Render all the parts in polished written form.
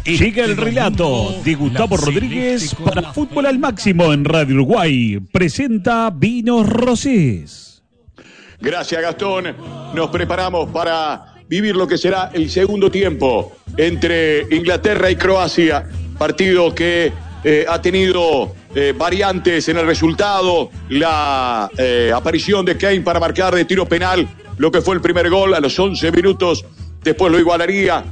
Llega el relato de Gustavo Rodríguez para Fútbol al Máximo en Radio Uruguay. Presenta Vinos Rosés. Gracias, Gastón. Nos preparamos para vivir lo que será el segundo tiempo entre Inglaterra y Croacia. Partido que ha tenido variantes en el resultado. La aparición de Kane para marcar de tiro penal lo que fue el primer gol a los 11 minutos. Después lo igualaría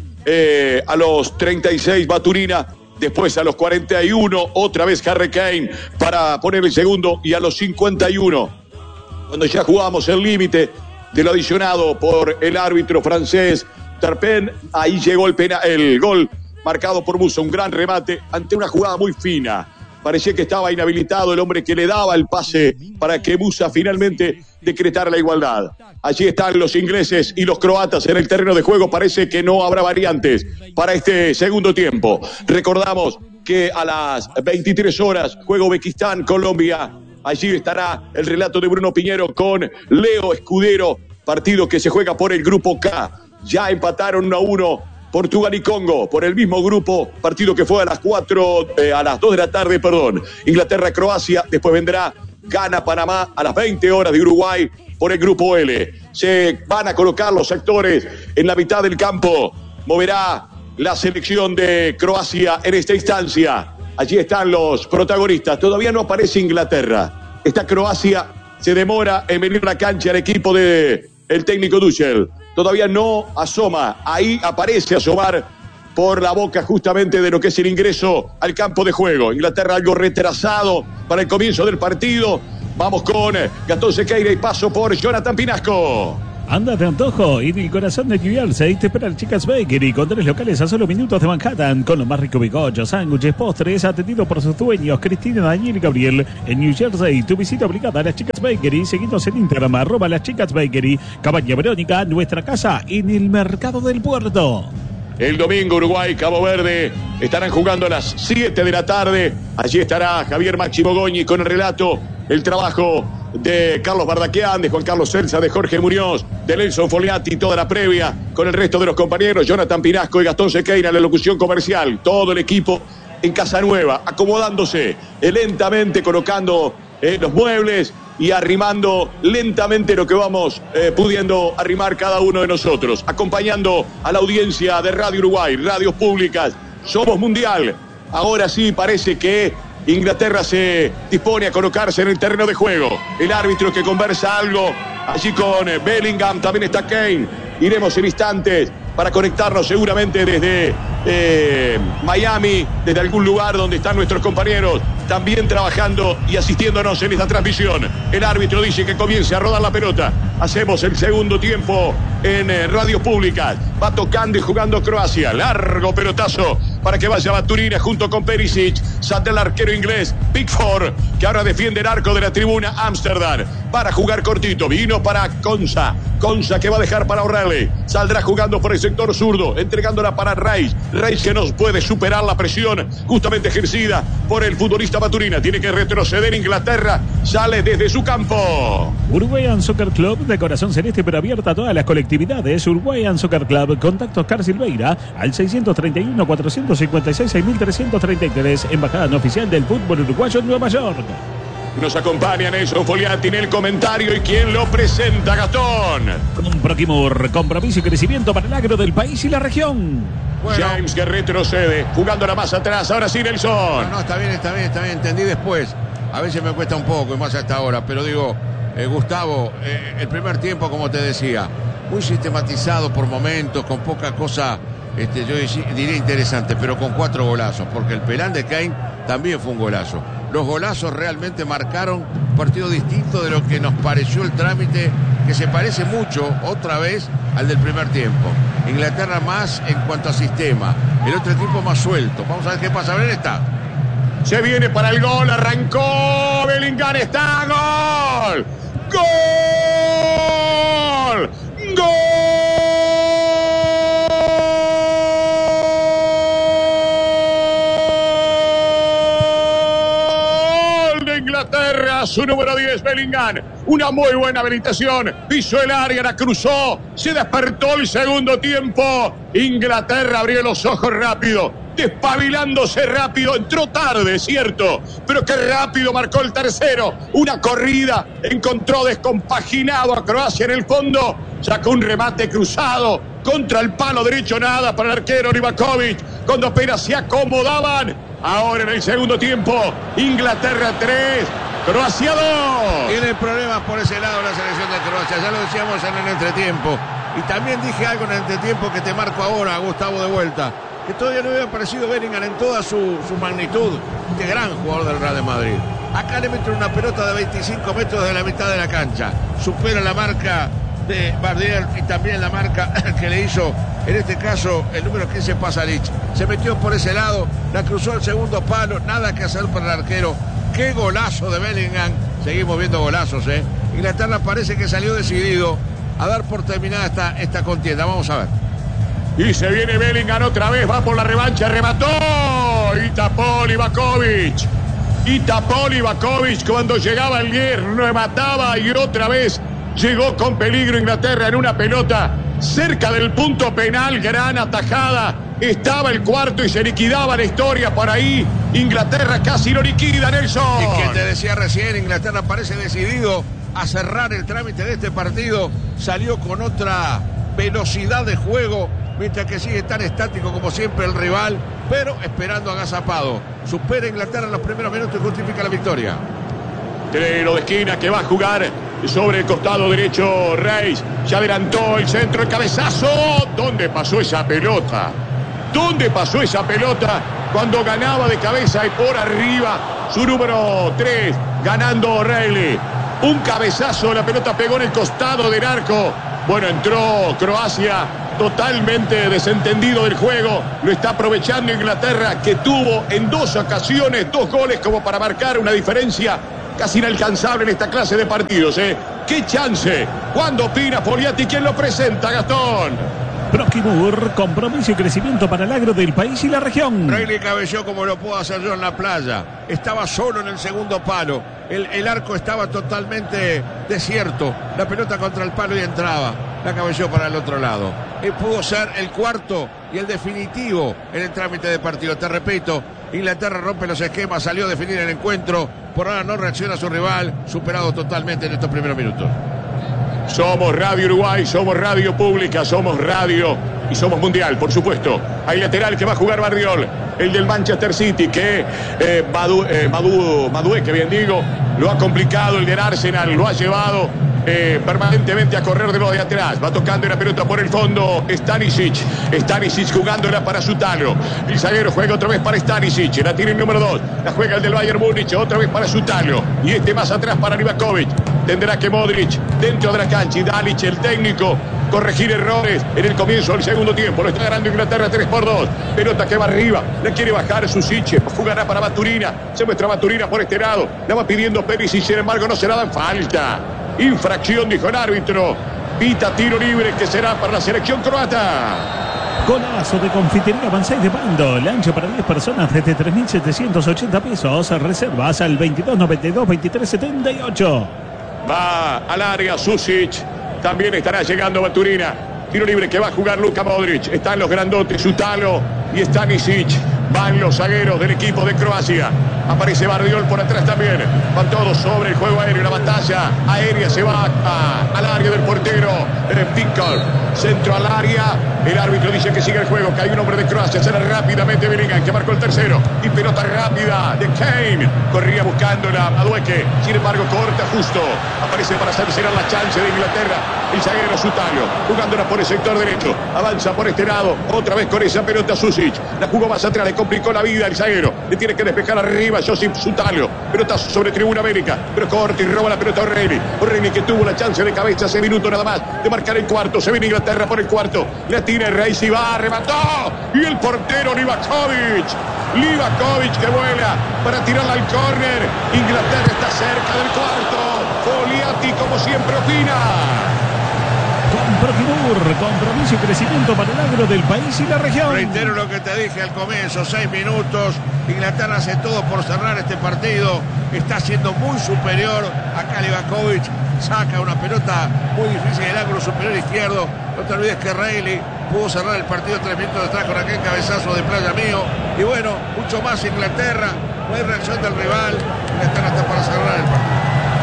a los 36 Baturina. Después a los 41 otra vez Harry Kane para poner el segundo. Y a los 51, cuando ya jugábamos el límite de lo adicionado por el árbitro francés Tarpin, ahí llegó el gol marcado por Musa. Un gran remate ante una jugada muy fina. Parecía que estaba inhabilitado el hombre que le daba el pase para que Musa finalmente decretara la igualdad. Allí están los ingleses y los croatas en el terreno de juego. Parece que no habrá variantes para este segundo tiempo. Recordamos que a las 23 horas juega Uzbekistán-Colombia. Allí estará el relato de Bruno Piñero con Leo Escudero. Partido que se juega por el grupo K. Ya empataron 1-1 Portugal y Congo por el mismo grupo. Partido que fue a las 2 de la tarde, Inglaterra-Croacia. Después vendrá Ghana-Panamá a las 20 horas de Uruguay por el grupo L. Se van a colocar los sectores en la mitad del campo. Moverá la selección de Croacia en esta instancia. Allí están los protagonistas. Todavía no aparece Inglaterra. Esta Croacia se demora en venir a la cancha el equipo del técnico Tuchel. Todavía no asoma. Ahí aparece asomar por la boca justamente de lo que es el ingreso al campo de juego. Inglaterra algo retrasado para el comienzo del partido. Vamos con Gastón Sequeira y paso por Jonathan Pinasco. Anda de antojo y del corazón de New Jersey te espera el Chicas Bakery con 3 locales a solo minutos de Manhattan, con los más ricos bizcochos, sándwiches, postres, atendido por sus dueños Cristina, Daniel y Gabriel. En New Jersey, tu visita obligada a las Chicas Bakery. Seguinos en Instagram, @las Chicas Bakery. Cabaña Verónica, nuestra casa en el Mercado del Puerto. El domingo Uruguay, Cabo Verde estarán jugando a las 7 de la tarde. Allí estará Javier Máximo Goñi con el relato, el trabajo de Carlos Bardaquian, de Juan Carlos Celsa, de Jorge Muñoz, de Nelson Foliati, toda la previa con el resto de los compañeros, Jonathan Pinasco y Gastón Sequeira en la locución comercial. Todo el equipo en Casa Nueva, acomodándose lentamente, colocando los muebles y arrimando lentamente lo que vamos pudiendo arrimar cada uno de nosotros, acompañando a la audiencia de Radio Uruguay, radios públicas. Somos mundial. Ahora sí parece que Inglaterra se dispone a colocarse en el terreno de juego. El árbitro que conversa algo allí con Bellingham, también está Kane. Iremos en instantes para conectarnos seguramente desde Miami, desde algún lugar donde están nuestros compañeros también trabajando y asistiéndonos en esta transmisión. El árbitro dice que comience a rodar la pelota. Hacemos el segundo tiempo en radios públicas. Va tocando y jugando Croacia. Largo pelotazo para que vaya Baturina junto con Perisic. Salta el arquero inglés Pickford, que ahora defiende el arco de la tribuna Amsterdam. Para jugar cortito. Vino para Konsa. Konsa que va a dejar para O'Reilly. Saldrá jugando por el sector zurdo, entregándola para Reis. Reis que nos puede superar la presión justamente ejercida por el futbolista Baturina. Tiene que retroceder Inglaterra. Sale desde su campo. Uruguayan Soccer Club, de corazón celeste pero abierta a todas las colectividades. Uruguayan Soccer Club. Contacto Oscar Silveira al 631-456-6333. Embajada no oficial del fútbol uruguayo en Nueva York. Nos acompaña Nelson Foliati en el comentario. ¿Y quién lo presenta, Gastón? Con Proquimur, compromiso y crecimiento para el agro del país y la región. Bueno. James que retrocede, jugándola más atrás. Ahora sí, Nelson. No, está bien. Entendí después. A veces me cuesta un poco, y más hasta ahora. Pero digo, Gustavo, el primer tiempo, como te decía, muy sistematizado por momentos, con poca cosa, yo diría interesante, pero con 4 golazos. Porque el penal de Kane también fue un golazo. Los golazos realmente marcaron un partido distinto de lo que nos pareció el trámite, que se parece mucho, otra vez, al del primer tiempo. Inglaterra más en cuanto a sistema, el otro equipo más suelto. Vamos a ver qué pasa. A ver, está. Se viene para el gol, arrancó Bellingham, está, gol. ¡Gol! ¡Gol! Inglaterra, su número 10, Bellingham. Una muy buena habilitación. Pisó el área, la cruzó. Se despertó el segundo tiempo. Inglaterra abrió los ojos rápido. despabilándose rápido, entró tarde, cierto, pero qué rápido marcó el tercero. Una corrida, encontró descompaginado a Croacia en el fondo, sacó un remate cruzado contra el palo derecho, nada para el arquero Livakovic, cuando apenas se acomodaban. Ahora en el segundo tiempo, Inglaterra 3, Croacia 2. Tiene problemas por ese lado la selección de Croacia, ya lo decíamos en el entretiempo. Y también dije algo en el entretiempo que te marco ahora, Gustavo, de vuelta, que todavía no había aparecido Bellingham en toda su magnitud. Este gran jugador del Real de Madrid. Acá le meten una pelota de 25 metros de la mitad de la cancha. Supera la marca de Bardiel y también la marca que le hizo, en este caso, el número 15 Pasalic. Se metió por ese lado, la cruzó el segundo palo, nada que hacer para el arquero. ¡Qué golazo de Bellingham! Seguimos viendo golazos, ¿eh? Inglaterra parece que salió decidido a dar por terminada esta contienda. Vamos a ver. Y se viene Bellingham otra vez, va por la revancha, remató. Y tapó Livakovic. Y tapó Livakovic cuando llegaba el 10, remataba y otra vez llegó con peligro Inglaterra en una pelota cerca del punto penal, gran atajada. Estaba el cuarto y se liquidaba la historia por ahí. Inglaterra casi lo liquida, Nelson. Y que te decía recién, Inglaterra parece decidido a cerrar el trámite de este partido. Salió con otra velocidad de juego, mientras que sigue tan estático como siempre el rival, pero esperando agazapado. Supera Inglaterra en los primeros minutos y justifica la victoria. Tiro de esquina que va a jugar sobre el costado derecho Reis. Ya adelantó el centro, el cabezazo. ¿Dónde pasó esa pelota? ¿Dónde pasó esa pelota cuando ganaba de cabeza y por arriba su número 3, ganando O'Reilly? Un cabezazo, la pelota pegó en el costado del arco. Bueno, entró Croacia totalmente desentendido del juego. Lo está aprovechando Inglaterra, que tuvo en 2 ocasiones 2 goles como para marcar una diferencia casi inalcanzable en esta clase de partidos, ¿eh? ¡Qué chance! ¿Cuándo opina Poliati? ¿Quién lo presenta, Gastón? Proquimur, compromiso y crecimiento para el agro del país y la región. Reilly cabeceó como lo puedo hacer yo en la playa. Estaba solo en el segundo palo. El arco estaba totalmente desierto. La pelota contra el palo y entraba. La cabeceó para el otro lado. Pudo ser el cuarto y el definitivo en el trámite de partido. Te repito, Inglaterra rompe los esquemas, salió a definir el encuentro. Por ahora no reacciona a su rival, superado totalmente en estos primeros minutos. Somos Radio Uruguay, somos radio pública, somos radio y somos mundial, por supuesto. Hay lateral que va a jugar Bardiol, el del Manchester City, que Madueke, que bien digo, lo ha complicado, el del Arsenal lo ha llevado permanentemente a correr de los de atrás. Va tocando la pelota por el fondo Stanisic jugándola para Sutalo. El zaguero juega otra vez para Stanisic, la tiene el número 2, la juega el del Bayern Múnich, otra vez para Sutalo, y este más atrás para Livakovic. Tendrá que Modric dentro de la cancha y Dalic, el técnico, corregir errores en el comienzo del segundo tiempo. Lo está ganando Inglaterra 3-2. Pelota que va arriba, la quiere bajar Susic, jugará para Maturina. Se muestra Maturina por este lado, la va pidiendo Pérez y sin embargo no se la dan falta. Infracción, dijo el árbitro. Pita tiro libre que será para la selección croata. Golazo de Confitería Banzai de Pando. Lancha para 10 personas desde 3.780 pesos. Reservas al 2292-2378. Va al área Susic. También estará llegando Maturina. Tiro libre que va a jugar Luka Modric. Están los grandotes, Sutalo y Stanisic. Van los zagueros del equipo de Croacia. Aparece Bardiol por atrás también. Van todos sobre el juego aéreo. La batalla aérea se va al área del portero Pinkel. Centro al área. El árbitro dice que sigue el juego, que hay un hombre de Croacia. Será rápidamente Bellingham, que marcó el tercero. Y pelota rápida de Kane. Corría buscándola Madueke. Sin embargo, corta justo. Aparece para cercenar la chance de Inglaterra. El zaguero Sutalo, jugándola por el sector derecho. Avanza por este lado. Otra vez con esa pelota Susic. La jugó más atrás. Le complicó la vida el zaguero. Le tiene que despejar arriba Josip Sutalo. Pelota sobre Tribuna América. Pero corta y roba la pelota a O'Reilly. O'Reilly que tuvo la chance de cabeza hace minutos nada más de marcar el cuarto. Se viene Inglaterra por el cuarto. Le tira el Reis y va, remató. Y el portero Livakovic que vuela para tirarla al córner. Inglaterra está cerca del cuarto. Poliati como siempre opina. Con Proquimur, compromiso y crecimiento para el agro del país y la región. Reitero lo que te dije al comienzo, 6 minutos. Inglaterra hace todo por cerrar este partido. Está siendo muy superior. Acá Livakovic saca una pelota muy difícil del ángulo superior izquierdo. No te olvides que Reilly pudo cerrar el partido 3 minutos atrás con aquel cabezazo de Playa mío. Y bueno, mucho más Inglaterra. No hay reacción del rival. Inglaterra está para cerrar el partido.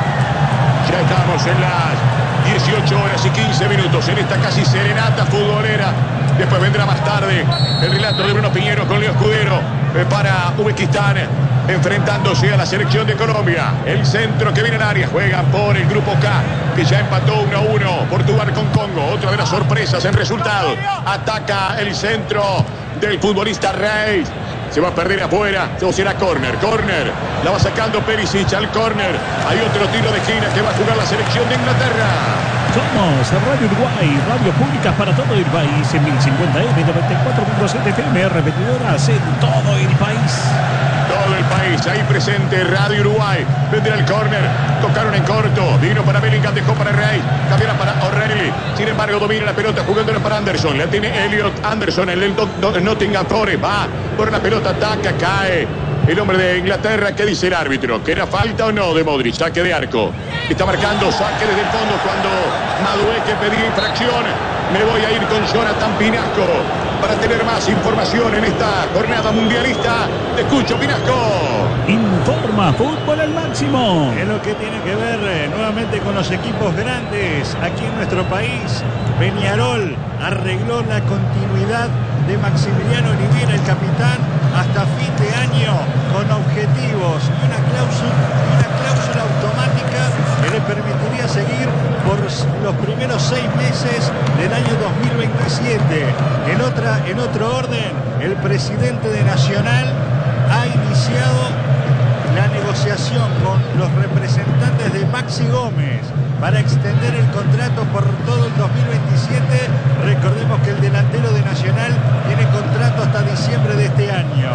Ya estamos en las 18 horas y 15 minutos en esta casi serenata futbolera. Después vendrá más tarde el relato de Bruno Piñero con Leo Escudero para Uzbekistán, enfrentándose a la selección de Colombia. El centro que viene en área, juega por el grupo K, que ya empató 1-1 Portugal con Congo. Otra de las sorpresas en resultado. Ataca el centro del futbolista Reis. Se va a perder afuera, o será córner, la va sacando Perisic al córner. Hay otro tiro de esquina que va a jugar la selección de Inglaterra. Somos Radio Uruguay, radio públicas para todo el país en 1050M, 94.7 FM, repetidoras en todo el país. Todo el país, ahí presente Radio Uruguay. Vendrá el córner, tocaron en corto, vino para Bellingham, dejó para Rey, cambiará para O'Reilly. Sin embargo, domina la pelota jugándola para Anderson. La tiene Elliot Anderson, el Nottingham Forest. Va por la pelota, ataca, cae el hombre de Inglaterra. ¿Qué dice el árbitro? ¿Que era falta o no de Modric? Saque de arco. Está marcando saque desde el fondo cuando Madueke pedía infracción. Me voy a ir con Jonathan Pinasco para tener más información en esta jornada mundialista. Te escucho, Pinasco. Informa Fútbol al Máximo. Es lo que tiene que ver nuevamente con los equipos grandes aquí en nuestro país. Peñarol arregló la continuidad de Maximiliano Oliviera, el capitán, hasta fin de año, con objetivos y una cláusula automática que le permitiría seguir por los primeros 6 meses del año 2027. En otro orden, el presidente de Nacional ha iniciado la negociación con los representantes de Maxi Gómez para extender el contrato por todo el 2027. Recordemos que el delantero de Nacional tiene contrato hasta diciembre de este año.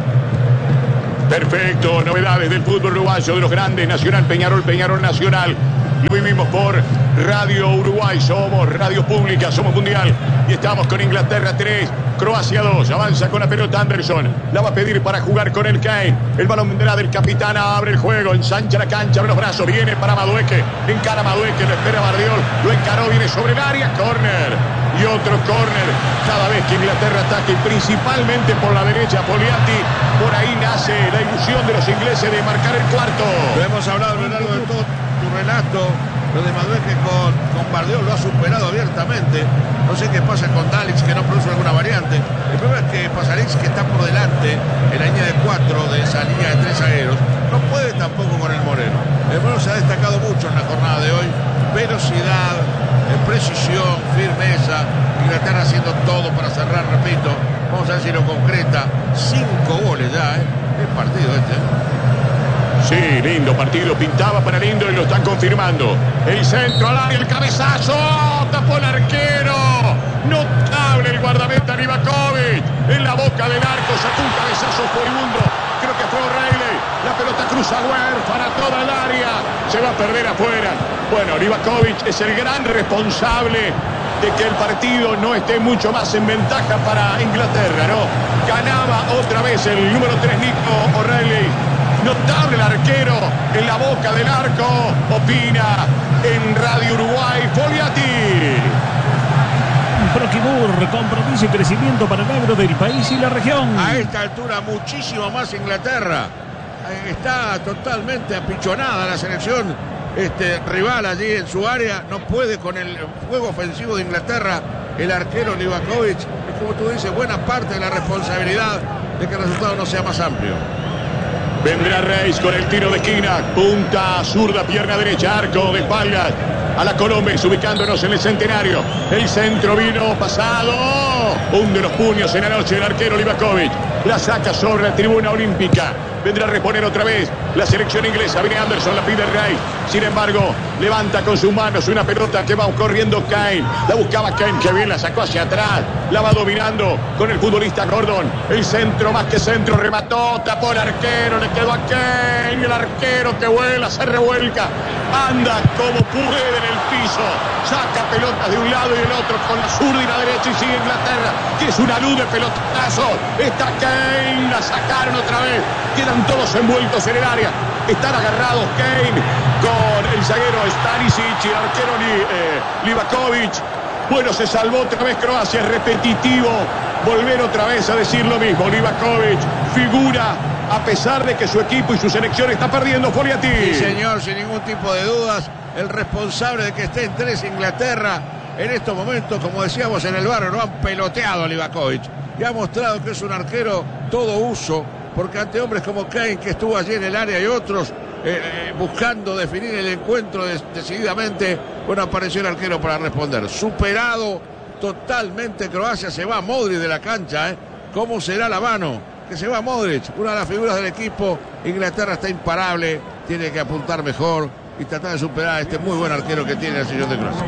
Perfecto, novedades del fútbol uruguayo, de los grandes, Nacional, Peñarol, Peñarol, Nacional. Lo vivimos por Radio Uruguay, somos radio pública, somos mundial. Y estamos con Inglaterra 3, Croacia 2. Avanza con la pelota Anderson, la va a pedir para jugar con el Kane. El balón vendrá del capitán, abre el juego, ensancha la cancha, abre los brazos, viene para Madueke. Encara a Madueke, lo espera Bardiol, lo encaró, viene sobre el área, córner. Y otro córner, cada vez que Inglaterra ataque, principalmente por la derecha, Poliati. Por ahí nace la ilusión de los ingleses de marcar el cuarto. Lo hemos hablado a lo largo de todo tu relato. Lo de Madueke con Bardiol lo ha superado abiertamente. No sé qué pasa con Dalix, que no produce alguna variante. El problema es que Pasarix, que está por delante en la línea de 4 de esa línea de 3 zagueros, no puede tampoco con el Moreno. El Moreno se ha destacado mucho en la jornada de hoy. Velocidad, precisión, firmeza. Inglaterra haciendo todo para cerrar, repito. Vamos a ver si lo concreta. 5 goles ya, el partido este. Sí, lindo partido, pintaba para lindo y lo están confirmando. El centro al área, el cabezazo, tapó el arquero. Notable el guardameta Livakovic. En la boca del arco, sacó un cabezazo furibundo. Creo que fue O'Reilly. La pelota cruza huérfana toda el área. Se va a perder afuera. Bueno, Livakovic es el gran responsable de que el partido no esté mucho más en ventaja para Inglaterra, ¿no? Ganaba otra vez el número 3, Nico O'Reilly. Notable el arquero en la boca del arco. Opina en Radio Uruguay, Poliati. Proquimur, compromiso y crecimiento para el agro del país y la región. A esta altura muchísimo más Inglaterra. Está totalmente apichonada la selección rival allí en su área. No puede con el juego ofensivo de Inglaterra. El arquero Livakovic, como tú dices, buena parte de la responsabilidad de que el resultado no sea más amplio. Vendrá Reis con el tiro de esquina, punta zurda, pierna derecha, arco de espaldas a la Colombia, ubicándonos en el centenario. El centro vino pasado, hunde los puños en la noche el arquero Livakovic. La saca sobre la tribuna olímpica. Vendrá a reponer otra vez la selección inglesa. Viene Anderson, la pide Reis. Sin embargo, levanta con sus manos una pelota que va corriendo Kane. La buscaba Kane, que bien la sacó hacia atrás. La va dominando con el futbolista Gordon. El centro, más que centro, remató, tapó el arquero, le quedó a Kane. Y el arquero que vuela, se revuelca. Anda como puede en el piso. Saca pelotas de un lado y del otro con la zurda y la derecha y sigue Inglaterra, que es una luz de pelotazo. Está Kane, la sacaron otra vez. Quedan todos envueltos en el área. Están agarrados Kane con el zaguero Stanisic y el arquero Livakovic. Bueno, se salvó otra vez Croacia, es repetitivo volver otra vez a decir lo mismo. Livakovic figura a pesar de que su equipo y su selección está perdiendo. Foliati. Sí, señor, sin ningún tipo de dudas, el responsable de que esté en 3 Inglaterra en estos momentos, como decíamos en el barrio, no han peloteado a Livakovic y ha mostrado que es un arquero todo uso, porque ante hombres como Kane, que estuvo allí en el área, y otros buscando definir el encuentro decididamente, bueno, apareció el arquero para responder. Superado totalmente Croacia, se va Modric de la cancha, ¿Cómo será la mano? Que se va Modric, una de las figuras del equipo. Inglaterra está imparable, tiene que apuntar mejor y tratar de superar a este muy buen arquero que tiene el señor de Croacia.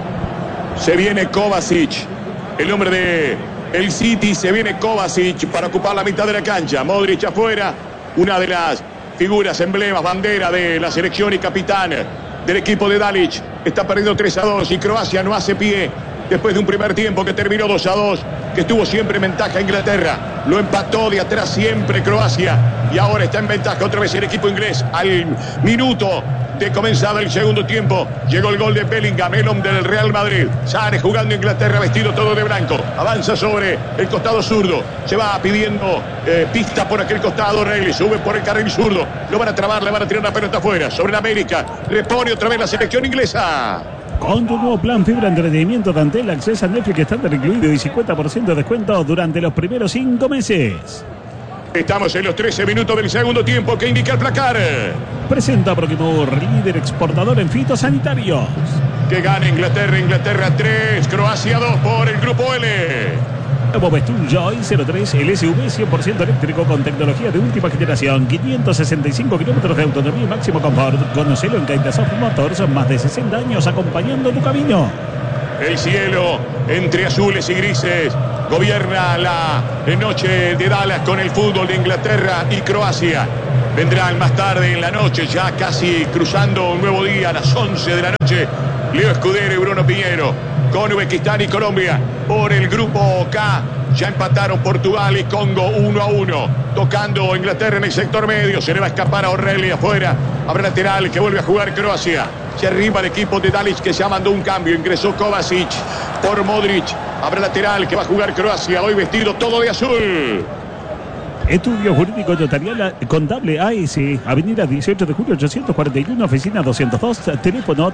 Se viene Kovacic, el hombre de el City, se viene Kovacic para ocupar la mitad de la cancha. Modric afuera, una de las figuras, emblemas, bandera de la selección y capitán del equipo de Dalic. Está perdiendo 3-2 y Croacia no hace pie después de un primer tiempo que terminó 2-2, que estuvo siempre en ventaja Inglaterra. Lo empató de atrás siempre Croacia y ahora está en ventaja otra vez el equipo inglés. Al minuto de comenzado el segundo tiempo llegó el gol de Bellingham, el hombre del Real Madrid. Sane jugando Inglaterra vestido todo de blanco. Avanza sobre el costado zurdo. Se va pidiendo pista por aquel costado. O'Reilly sube por el carril zurdo. Lo van a trabar, le van a tirar la pelota afuera. Sobre la América. Repone otra vez la selección inglesa. Con tu nuevo plan Fibra Entretenimiento Tantel, accesa a Netflix estándar incluido y 50% de descuento durante los primeros 5 meses. Estamos en los 13 minutos del segundo tiempo que indica el placar. Presenta Proquimur, líder exportador en fitosanitarios. Que gana Inglaterra, Inglaterra 3, Croacia 2 por el grupo L. Nuevo Bestun Joy 03, el SUV 100% eléctrico con tecnología de última generación, 565 kilómetros de autonomía y máximo confort. Conocelo en Caitasoft Motors, más de 60 años acompañando tu camino. El cielo entre azules y grises gobierna la noche de Dallas con el fútbol de Inglaterra y Croacia. Vendrán más tarde en la noche, ya casi cruzando un nuevo día, a las 11 de la noche, Leo Escudero y Bruno Piñero con Uzbekistán y Colombia. Por el grupo K ya empataron Portugal y Congo 1-1. Tocando Inglaterra en el sector medio, se le va a escapar a O'Reilly afuera. Habrá lateral que vuelve a jugar Croacia. Se arriba el equipo de Dalic que ya mandó un cambio. Ingresó Kovacic por Modric. Habrá lateral que va a jugar Croacia. Hoy vestido todo de azul. Estudio Jurídico Notarial Contable AS, Avenida 18 de Julio 841, oficina 202, teléfono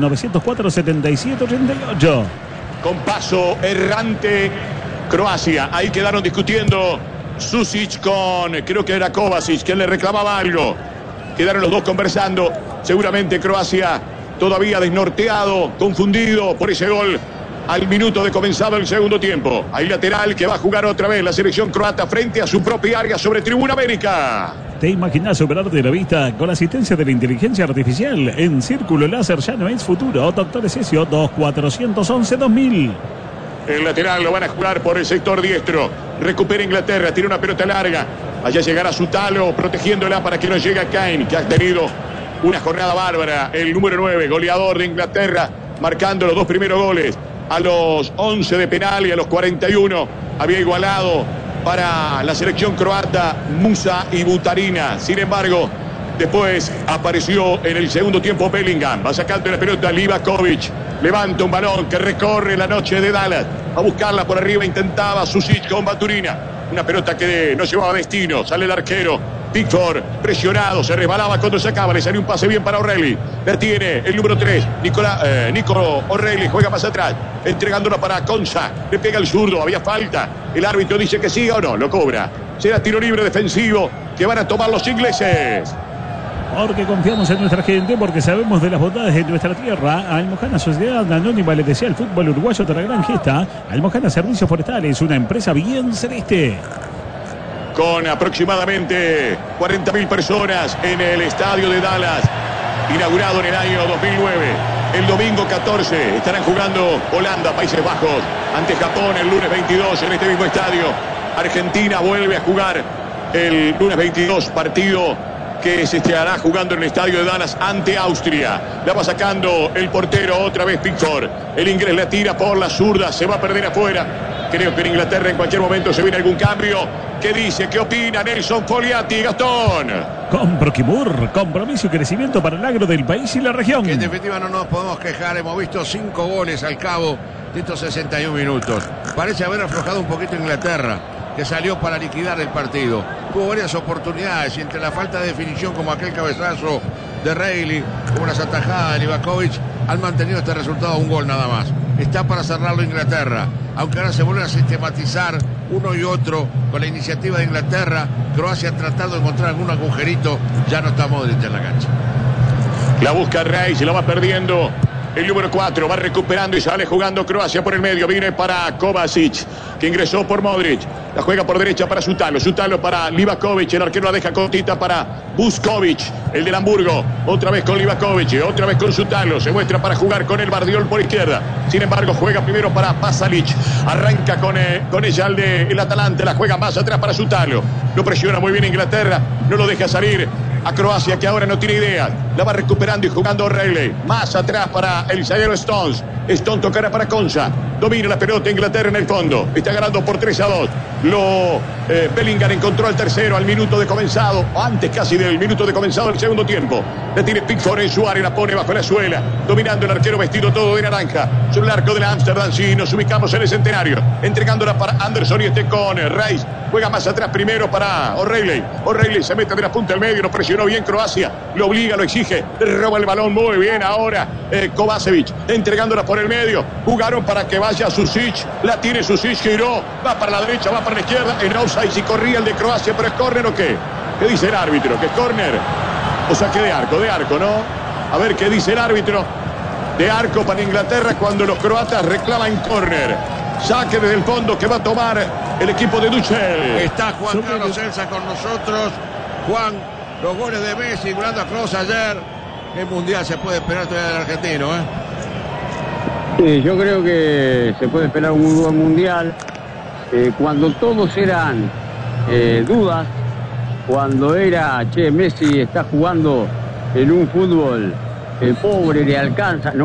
2904-7788. Con paso errante Croacia. Ahí quedaron discutiendo Susic con, creo que era Kovacic, que le reclamaba algo. Quedaron los dos conversando. Seguramente Croacia todavía desnorteado, confundido por ese gol al minuto de comenzado el segundo tiempo. Hay lateral que va a jugar otra vez la selección croata frente a su propia área sobre Tribuna América. ¿Te imaginas operarte la vista con la asistencia de la inteligencia artificial? En Círculo Láser ya no es futuro. Doctor Esesio 2411-2000. El lateral lo van a jugar por el sector diestro. Recupera Inglaterra, tiene una pelota larga. Allá llegará Sutalo protegiéndola para que no llegue a Kane, que ha tenido una jornada bárbara. El número 9, goleador de Inglaterra, marcando los dos primeros goles. A los 11 de penal y a los 41 había igualado para la selección croata Musa y Butarina. Sin embargo, después apareció en el segundo tiempo Bellingham. Va sacando la pelota Livakovic. Levanta un balón que recorre la noche de Dallas. A buscarla por arriba intentaba Susic con Butarina. Una pelota que no llevaba destino. Sale el arquero Pickford, presionado, se resbalaba cuando sacaba, le salió un pase bien para O'Reilly. La tiene el número 3, Nico O'Reilly, juega más atrás, entregándola para Konsa, le pega el zurdo, había falta. El árbitro dice que sí o no, lo cobra. Será tiro libre defensivo que van a tomar los ingleses. Porque confiamos en nuestra gente, porque sabemos de las bondades de nuestra tierra. Almojana Sociedad Anónima le desea al fútbol uruguayo otra gran gesta. Almojana Servicios Forestales, una empresa bien celeste. Con aproximadamente 40.000 personas en el estadio de Dallas, inaugurado en el año 2009. El domingo 14 estarán jugando Holanda, Países Bajos, ante Japón el lunes 22 en este mismo estadio. Argentina vuelve a jugar el lunes 22, partido que se estará jugando en el estadio de Dallas ante Austria. La va sacando el portero otra vez Pickford. El inglés la tira por la zurda, se va a perder afuera. Creo que en Inglaterra en cualquier momento se viene algún cambio. ¿Qué dice? ¿Qué opina Nelson Foliati? Gastón. Con Proquimur, compromiso y crecimiento para el agro del país y la región. Que en definitiva no nos podemos quejar. Hemos visto 5 goles al cabo de estos 61 minutos. Parece haber aflojado un poquito Inglaterra, que salió para liquidar el partido. Tuvo varias oportunidades y entre la falta de definición, como aquel cabezazo de Reilly, como las atajadas de Livakovic, han mantenido este resultado un gol nada más. Está para cerrarlo Inglaterra, aunque ahora se vuelven a sistematizar uno y otro con la iniciativa de Inglaterra. Croacia tratando de encontrar algún agujerito. Ya no está Modric en la cancha. La busca Reis, la va perdiendo el número 4, va recuperando y sale jugando Croacia por el medio. Viene para Kovacic, que ingresó por Modric. La juega por derecha para Sutalo. Sutalo para Livakovic. El arquero la deja cortita para Buskovic, el del Hamburgo. Otra vez con Livakovic, otra vez con Sutalo. Se muestra para jugar con el Bardiol por izquierda. Sin embargo, juega primero para Pasalic. Arranca con ella el Atalante. La juega más atrás para Sutalo. Lo presiona muy bien Inglaterra. No lo deja salir a Croacia, que ahora no tiene idea. La va recuperando y jugando O'Reilly. Más atrás para el zaguero Stones. Stone tocará para Konsa. Domina la pelota Inglaterra en el fondo. Está ganando por 3-2. Bellingham encontró al tercero al minuto de comenzado, o antes casi del minuto de comenzado del segundo tiempo. La tiene Pickford en su área, la pone bajo la suela. Dominando el arquero vestido todo de naranja. Sobre el arco de la Amsterdam, sí, nos ubicamos en el Centenario. Entregándola para Anderson y con Reis. Juega más atrás primero para O'Reilly. O'Reilly se mete de la punta del medio, lo presionó bien Croacia. Lo obliga, lo exige. Le roba el balón muy bien ahora Kovacevic. Entregándola por el medio. Jugaron para que vaya Susic. La tiene Susic, giró. Va para la derecha, va para la izquierda. En offside si corría el de Croacia, pero es córner o qué. ¿Qué dice el árbitro? ¿Que es córner? O sea, que de arco, ¿no? A ver qué dice el árbitro. De arco para Inglaterra cuando los croatas reclaman córner. Saque desde el fondo que va a tomar el equipo de Duchel. Está Juan Carlos Elsa con nosotros. Juan, los goles de Messi igualando a Kroos ayer. ¿Qué mundial se puede esperar todavía del argentino, Sí, yo creo que se puede esperar un muy buen mundial. Cuando todos eran dudas, cuando era, Messi está jugando en un fútbol pobre, le alcanza, no